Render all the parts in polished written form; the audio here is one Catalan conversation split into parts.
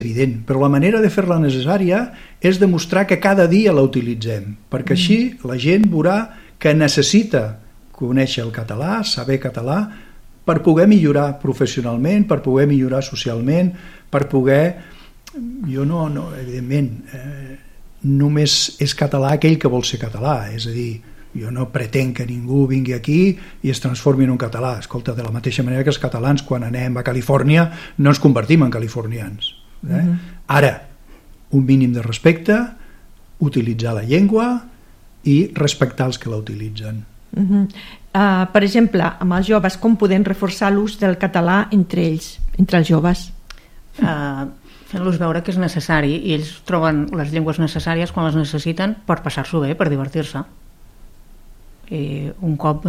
evident, però la manera de fer-la necessària és demostrar que cada dia la utilitzem, perquè així la gent veurà que necessita conèixer el català, saber català, per poder millorar professionalment, per poder millorar socialment, per poder... Jo no evidentment, només és català aquell que vol ser català, és a dir, jo no pretenc que ningú vingui aquí i es transformi en un català. Escolta, de la mateixa manera que els catalans, quan anem a Califòrnia, no ens convertim en californians. Ara, un mínim de respecte, utilitzar la llengua i respectar els que la utilitzen. Per exemple, amb els joves, com podem reforçar l'ús del català entre ells, entre els joves? Fent-los veure que és necessari, i ells troben les llengües necessàries quan les necessiten per passar-s'ho bé, per divertir-se. I un cop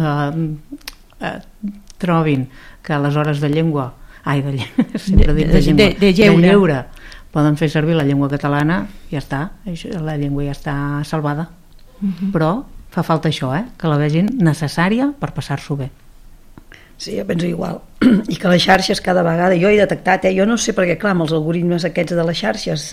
trobin que a les hores de llengua, sempre dic de llengua, de lleure, poden fer servir la llengua catalana, ja està, la llengua ja està salvada. Però fa falta això, que la vegin necessària per passar-s'ho bé. Sí, jo penso igual. I que les xarxes cada vegada, jo he detectat, jo no sé perquè, clar, amb els algoritmes aquests de les xarxes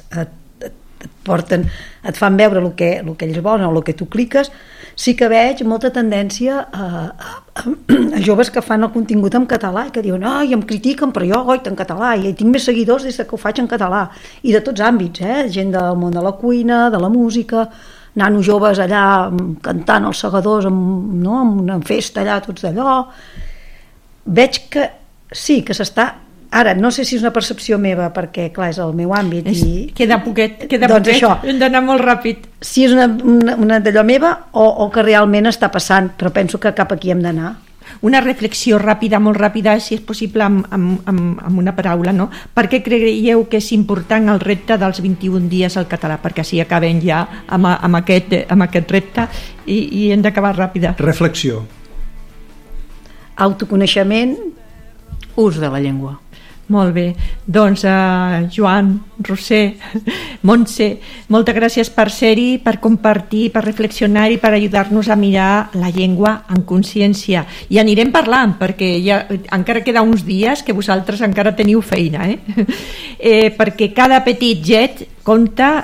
et fan veure el que ells volen o el que tu cliques, sí que veig molta tendència a joves que fan el contingut en català i que diuen, i em critiquen però jo en català, i tinc més seguidors des que ho faig en català, i de tots àmbits, gent del món de la cuina, de la música, nanos joves allà cantant els segadors en una festa allà, tots d'allò. Veig que sí, que s'està... Ara, no sé si és una percepció meva, perquè, clar, és el meu àmbit. Queda poquet, això, hem d'anar molt ràpid. Si és una d'allò meva o que realment està passant, però penso que cap aquí hem d'anar. Una reflexió ràpida, molt ràpida, si és possible amb una paraula, no? Per què creieu que és important el repte dels 21 dies al català? Perquè així acabem ja amb aquest repte i hem d'acabar ràpida. Reflexió. Autoconeixement. Ús de la llengua. Molt bé, doncs Joan, Roser, Montse, moltes gràcies per ser-hi, per compartir, per reflexionar i per ajudar-nos a mirar la llengua en consciència. I anirem parlant, perquè encara queda uns dies que vosaltres encara teniu feina, perquè cada petit compta,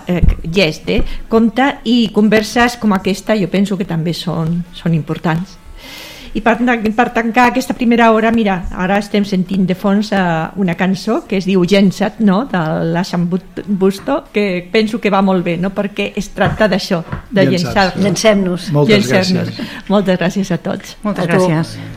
i converses com aquesta jo penso que també són importants. I per tancar aquesta primera hora, mira, ara estem sentint de fons una cançó que es diu Llença't, no?, de la Busto, que penso que va molt bé, no?, perquè es tracta d'això, de llençar-nos. Llencem-nos. Moltes gràcies. Moltes gràcies a tots. Moltes gràcies.